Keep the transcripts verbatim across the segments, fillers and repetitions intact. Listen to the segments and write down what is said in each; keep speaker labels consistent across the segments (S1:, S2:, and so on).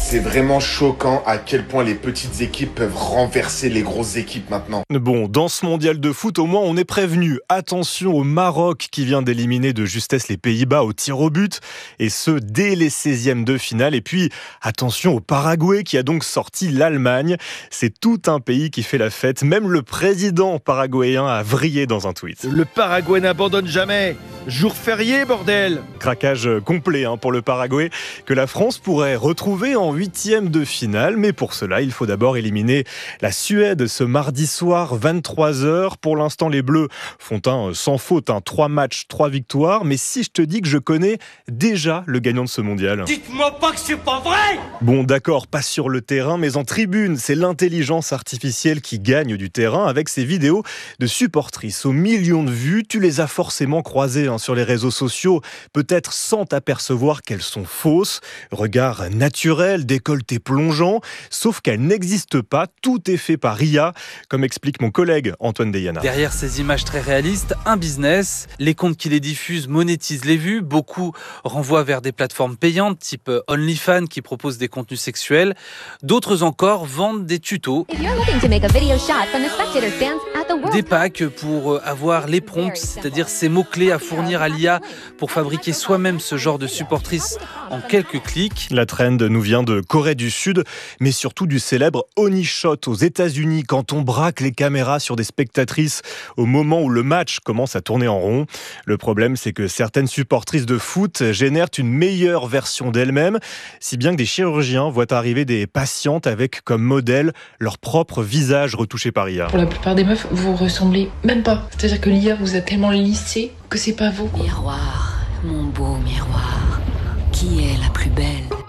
S1: C'est vraiment choquant à quel point les petites équipes peuvent renverser les grosses équipes maintenant.
S2: Bon, dans ce mondial de foot, au moins on est prévenu. Attention au Maroc qui vient d'éliminer de justesse les Pays-Bas au tir au but, et ce dès les seizièmes de finale. Et puis attention au Paraguay qui a donc sorti l'Allemagne. C'est tout un pays qui fait la fête. Même le président paraguayen a vrillé dans un tweet.
S3: Le Paraguay n'abandonne jamais. Jour férié, bordel.
S2: Craquage complet hein, pour le Paraguay que la France pourrait retrouver en huitième de finale. Mais pour cela, il faut d'abord éliminer la Suède ce mardi soir, vingt-trois heures. Pour l'instant, les Bleus font un sans faute, un trois matchs, trois victoires. Mais si je te dis que je connais déjà le gagnant de ce mondial.
S4: Dites-moi pas que c'est pas vrai!
S2: Bon, d'accord, pas sur le terrain, mais en tribune. C'est l'intelligence artificielle qui gagne du terrain avec ses vidéos de supportrices aux millions de vues. Tu les as forcément croisées hein, sur les réseaux sociaux, peut-être sans t'apercevoir qu'elles sont fausses. Regard naturel, décolleté plongeant, sauf qu'elles n'existent pas. Tout est fait par I A, comme explique mon collègue Antoine Deyana.
S5: Derrière ces images très réalistes, un business. Les comptes qui les diffusent monétisent les vues. Beaucoup renvoient vers des plateformes payantes, type OnlyFans, qui proposent des contenus sexuels. D'autres encore vendent des tutos. Des packs pour avoir les prompts, c'est-à-dire ces mots-clés à fournir à l'I A pour fabriquer soi-même ce genre de supportrice en quelques clics.
S2: La trend nous vient de Corée du Sud, mais surtout du célèbre Onishot aux États-Unis, quand on braque les caméras sur des spectatrices au moment où le match commence à tourner en rond. Le problème, c'est que certaines supportrices de foot génèrent une meilleure version d'elles-mêmes, si bien que des chirurgiens voient arriver des patientes avec comme modèle leur propre visage retouché par I A.
S6: Pour la plupart des meufs, vous ressemblez même pas. C'est-à-dire que l'I A vous a tellement lissé que c'est pas vous.
S7: Miroir, mon beau miroir, qui est la plus belle?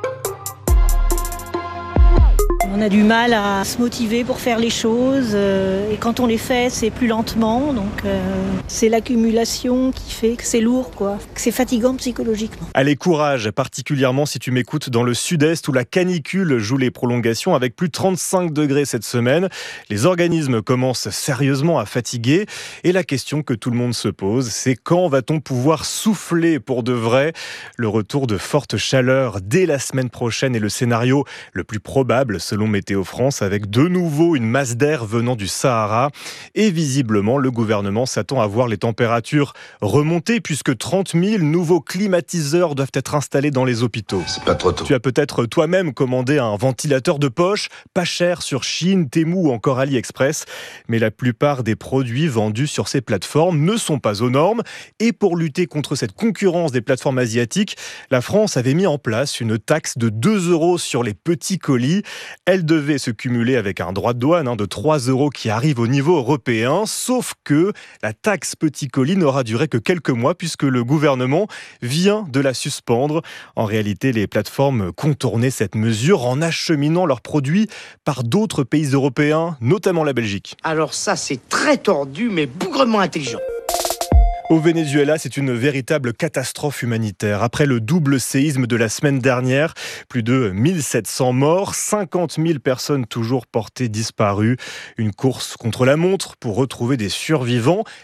S8: On a du mal à se motiver pour faire les choses euh, et quand on les fait, c'est plus lentement. Donc euh, c'est l'accumulation qui fait que c'est lourd, quoi, que c'est fatigant psychologiquement.
S2: Allez, courage, particulièrement si tu m'écoutes dans le sud-est où la canicule joue les prolongations avec plus de trente-cinq degrés cette semaine. Les organismes commencent sérieusement à fatiguer et la question que tout le monde se pose, c'est quand va-t-on pouvoir souffler pour de vrai? Le retour de forte chaleur dès la semaine prochaine est le scénario le plus probable selon Météo France, avec de nouveau une masse d'air venant du Sahara. Et visiblement, le gouvernement s'attend à voir les températures remonter puisque trente mille nouveaux climatiseurs doivent être installés dans les hôpitaux.
S9: C'est pas trop tôt.
S2: Tu as peut-être toi-même commandé un ventilateur de poche, pas cher sur Chine, Temu ou encore AliExpress. Mais la plupart des produits vendus sur ces plateformes ne sont pas aux normes. Et pour lutter contre cette concurrence des plateformes asiatiques, la France avait mis en place une taxe de deux euros sur les petits colis. Elle devait se cumuler avec un droit de douane hein, de trois euros qui arrive au niveau européen, sauf que la taxe petit colis n'aura duré que quelques mois puisque le gouvernement vient de la suspendre. En réalité, les plateformes contournaient cette mesure en acheminant leurs produits par d'autres pays européens, notamment la Belgique.
S4: Alors ça, c'est très tordu, mais bougrement intelligent.
S2: Au Venezuela, c'est une véritable catastrophe humanitaire. Après le double séisme de la semaine dernière, plus de mille sept cents morts, cinquante mille personnes toujours portées disparues. Une course contre la montre pour retrouver des survivants,